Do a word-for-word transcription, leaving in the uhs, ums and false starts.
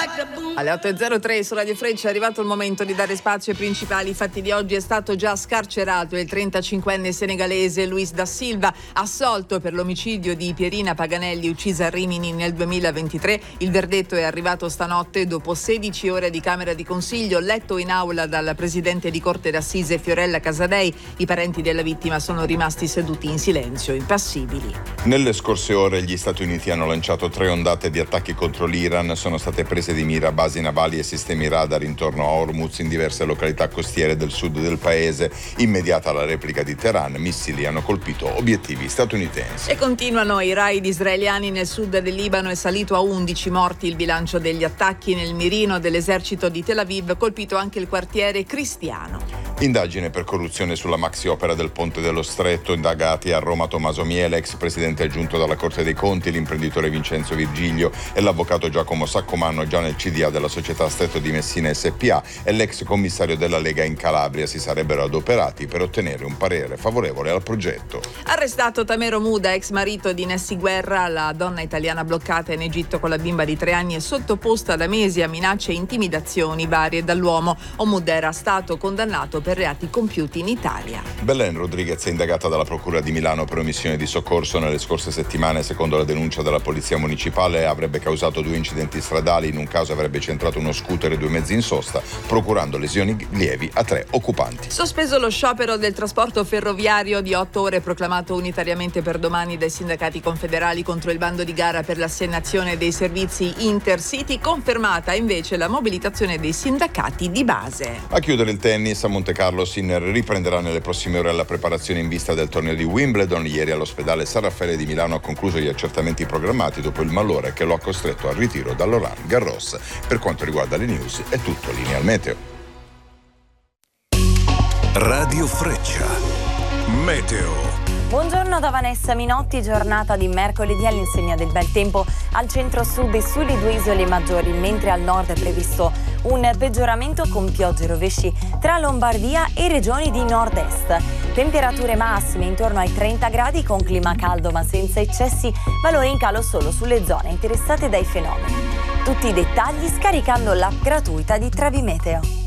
Alle otto e zero tre su Radio Freccia è arrivato il momento di dare spazio ai principali fatti di oggi. È stato già scarcerato il trentacinquenne senegalese Luis da Silva, assolto per l'omicidio di Pierina Paganelli, uccisa a Rimini nel duemilaventitré. Il verdetto è arrivato stanotte dopo sedici ore di Camera di Consiglio, letto in aula dal presidente di Corte d'Assise Fiorella Casadei. I parenti della vittima sono rimasti seduti in silenzio, impassibili. Nelle scorse ore gli Stati Uniti hanno lanciato tre ondate di attacchi contro l'Iran. Sono state prese di mira basi navali e sistemi radar intorno a Hormuz in diverse località costiere del sud del paese. Immediata la replica di Teheran, missili hanno colpito obiettivi statunitensi. E continuano i raid israeliani nel sud del Libano. È salito a undici morti il bilancio degli attacchi nel mirino dell'esercito di Tel Aviv, colpito anche il quartiere cristiano. Indagine per corruzione sulla maxi opera del Ponte dello Stretto. Indagati a Roma Tommaso Miele, ex presidente aggiunto dalla Corte dei Conti, l'imprenditore Vincenzo Virgilio e l'avvocato Giacomo Saccomanno, già nel C D A della società Stretto di Messina S P A, e l'ex commissario della Lega in Calabria si sarebbero adoperati per ottenere un parere favorevole al progetto. Arrestato Tamero Muda, ex marito di Nessi Guerra. La donna italiana bloccata in Egitto con la bimba di tre anni è sottoposta da mesi a minacce e intimidazioni varie dall'uomo. Omud era stato condannato per reati compiuti in Italia. Belen Rodriguez è indagata dalla Procura di Milano per omissione di soccorso. Nelle scorse settimane, secondo la denuncia della Polizia Municipale, avrebbe causato due incidenti stradali. In un caso avrebbe centrato uno scooter e due mezzi in sosta, procurando lesioni lievi a tre occupanti. Sospeso lo sciopero del trasporto ferroviario di otto ore proclamato unitariamente per domani dai sindacati confederali contro il bando di gara per l'assegnazione dei servizi Intercity. Confermata invece la mobilitazione dei sindacati di base. A chiudere il tennis, a Monte Carlo Sinner riprenderà nelle prossime ore la preparazione in vista del torneo di Wimbledon. Ieri all'ospedale San Raffaele di Milano ha concluso gli accertamenti programmati dopo il malore che lo ha costretto al ritiro dal Roland Garros. Per quanto riguarda le news è tutto. Linea al meteo. Radio Freccia Meteo. Buongiorno da Vanessa Minotti, giornata di mercoledì all'insegna del bel tempo al centro-sud e sulle due isole maggiori, mentre al nord è previsto un peggioramento con piogge e rovesci tra Lombardia e regioni di nord-est. Temperature massime intorno ai trenta gradi con clima caldo ma senza eccessi, valori in calo solo sulle zone interessate dai fenomeni. Tutti i dettagli scaricando l'app gratuita di Trebi Meteo.